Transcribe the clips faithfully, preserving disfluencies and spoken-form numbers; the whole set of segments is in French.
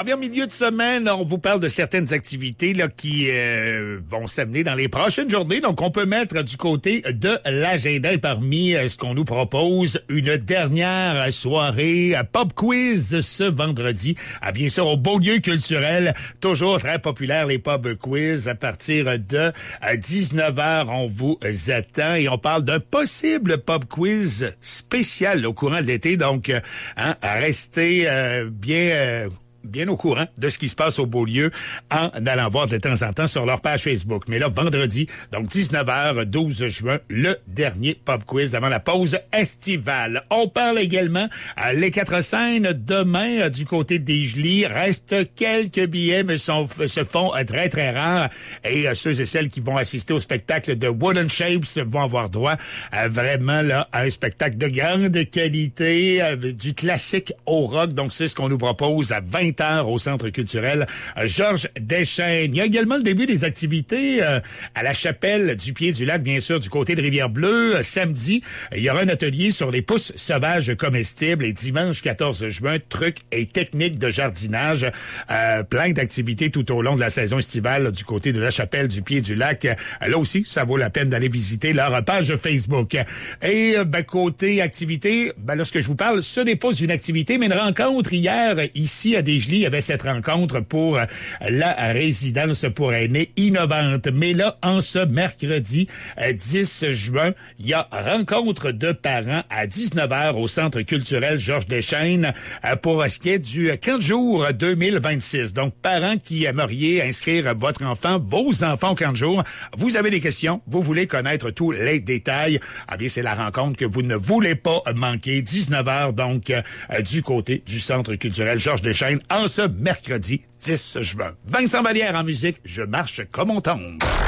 En bien milieu de semaine, on vous parle de certaines activités là qui euh, vont s'amener dans les prochaines journées. Donc, on peut mettre du côté de l'agenda. Et parmi euh, ce qu'on nous propose, une dernière soirée euh, pop quiz ce vendredi. Ah, bien sûr, au Beaulieu culturel, toujours très populaire les pop quiz. À partir de euh, dix-neuf heures, on vous attend et on parle d'un possible pop quiz spécial au courant de l'été. Donc, euh, hein, restez euh, bien... Euh, bien au courant de ce qui se passe au Beaulieu en allant voir de temps en temps sur leur page Facebook. Mais là, vendredi, donc dix-neuf heures, douze juin, le dernier pop quiz avant la pause estivale. On parle également à les quatre scènes demain du côté des Gelis. Reste quelques billets, mais sont, se font très, très rares. Et ceux et celles qui vont assister au spectacle de Wooden Shapes vont avoir droit à vraiment là à un spectacle de grande qualité, du classique au rock. Donc, c'est ce qu'on nous propose à vingt heures au Centre culturel Georges Deschênes. Il y a également le début des activités euh, à la chapelle du Pied-du-Lac, bien sûr, du côté de Rivière-Bleue. Euh, samedi, il y aura un atelier sur les pousses sauvages comestibles et dimanche quatorze juin, trucs et techniques de jardinage. Euh, plein d'activités tout au long de la saison estivale du côté de la chapelle du Pied-du-Lac. Euh, là aussi, ça vaut la peine d'aller visiter leur page Facebook. Et euh, ben, côté activité, ben, là, ce que je vous parle, ce n'est pas une activité, mais une rencontre hier ici à des il y avait cette rencontre pour la résidence pour aînés innovante. Mais là, en ce mercredi dix juin, il y a rencontre de parents à dix-neuf heures au Centre culturel Georges Deschênes pour ce qui est du quinze jours deux mille vingt-six. Donc, parents qui aimeriez inscrire votre enfant, vos enfants au quinze jours, vous avez des questions, vous voulez connaître tous les détails, ah bien, c'est la rencontre que vous ne voulez pas manquer. dix-neuf heures, donc, euh, du côté du Centre culturel Georges Deschênes, en ce mercredi dix juin. Vincent Vallière en musique, Je marche comme on tombe.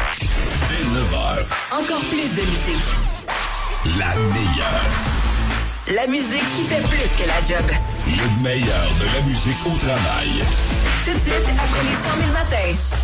Dès neuf heures. Encore plus de musique. La meilleure. La musique qui fait plus que la job. Le meilleur de la musique au travail. Tout de suite, après les cent mille matins.